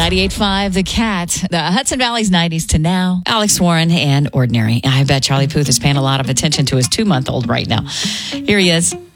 98.5, The Cat, the Hudson Valley's 90s to now. Alex Warren and Ordinary. I bet Charlie Puth is paying a lot of attention to his 2-month-old right now. Here he is.